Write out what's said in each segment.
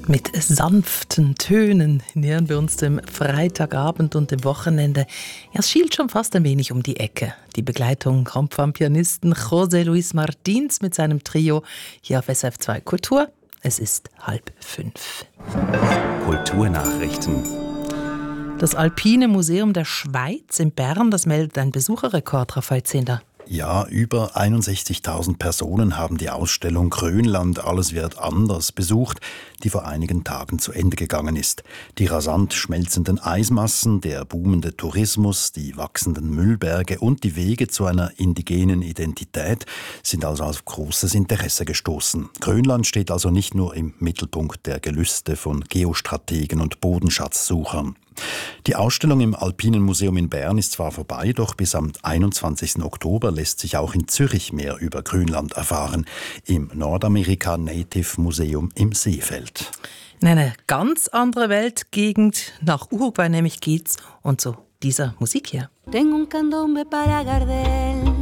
Mit sanften Tönen nähern wir uns dem Freitagabend und dem Wochenende. Ja, es schielt schon fast ein wenig um die Ecke. Die Begleitung kommt vom Pianisten José Luis Martins mit seinem Trio hier auf SRF 2 Kultur. Es ist 4:30. Kulturnachrichten. Das Alpine Museum der Schweiz in Bern, das meldet einen Besucherrekord, Raphael Zehnder. Ja, über 61.000 Personen haben die Ausstellung Grönland, alles wird anders besucht, die vor einigen Tagen zu Ende gegangen ist. Die rasant schmelzenden Eismassen, der boomende Tourismus, die wachsenden Müllberge und die Wege zu einer indigenen Identität sind also auf großes Interesse gestoßen. Grönland steht also nicht nur im Mittelpunkt der Gelüste von Geostrategen und Bodenschatzsuchern. Die Ausstellung im Alpinen Museum in Bern ist zwar vorbei, doch bis am 21. Oktober lässt sich auch in Zürich mehr über Grönland erfahren, im Nordamerika Native Museum im Seefeld. In eine ganz andere Weltgegend, nach Uruguay nämlich geht's, und zu dieser Musik hier. Tengo un candombe para Gardel.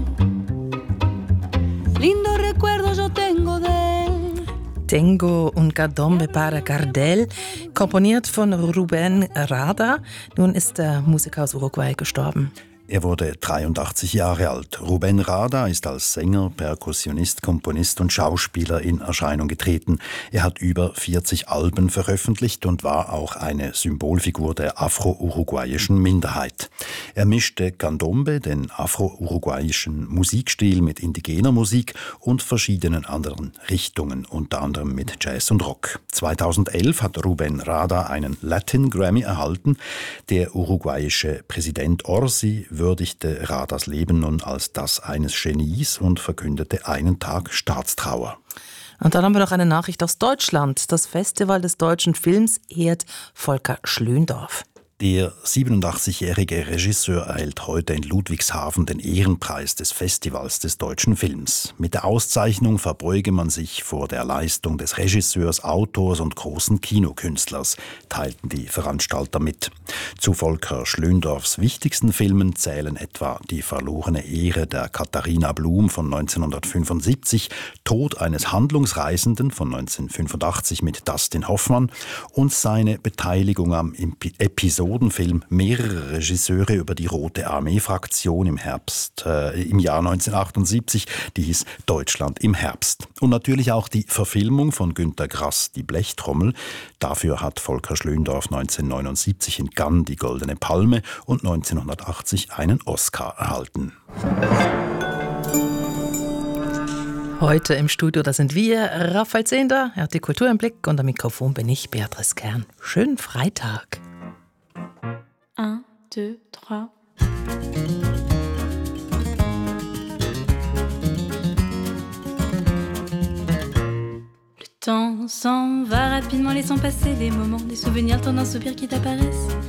Lindo recuerdo yo tengo de él. Tango und Candombe para Gardel, komponiert von Rubén Rada. Nun ist der Musiker aus Uruguay gestorben. Er wurde 83 Jahre alt. Rubén Rada ist als Sänger, Perkussionist, Komponist und Schauspieler in Erscheinung getreten. Er hat über 40 Alben veröffentlicht und war auch eine Symbolfigur der afro-uruguayischen Minderheit. Er mischte Candombe, den afro-uruguayischen Musikstil, mit indigener Musik und verschiedenen anderen Richtungen, unter anderem mit Jazz und Rock. 2011 hat Rubén Rada einen Latin Grammy erhalten. Der uruguayische Präsident Orsi würdigte Radas Leben nun als das eines Genies und verkündete einen Tag Staatstrauer. Und dann haben wir noch eine Nachricht aus Deutschland. Das Festival des deutschen Films ehrt Volker Schlöndorff. Der 87-jährige Regisseur erhält heute in Ludwigshafen den Ehrenpreis des Festivals des deutschen Films. Mit der Auszeichnung verbeuge man sich vor der Leistung des Regisseurs, Autors und großen Kinokünstlers, teilten die Veranstalter mit. Zu Volker Schlöndorffs wichtigsten Filmen zählen etwa Die verlorene Ehre der Katharina Blum von 1975, Tod eines Handlungsreisenden von 1985 mit Dustin Hoffmann und seine Beteiligung am Episodenfilm mehrerer Regisseure über die Rote Armee-Fraktion im Jahr 1978, die hieß Deutschland im Herbst. Und natürlich auch die Verfilmung von Günter Grass, Die Blechtrommel. Dafür hat Volker Schlöndorff 1979 in Cannes die Goldene Palme und 1980 einen Oscar erhalten. Heute im Studio, da sind wir, Raphael Zehnder, er hat die Kultur im Blick, und am Mikrofon bin ich, Beatrice Kern. Schönen Freitag. 1, 2, 3. Le temps s'en va rapidement, laissant passer des moments, des souvenirs, tendant soupirs qui t'apparaissent.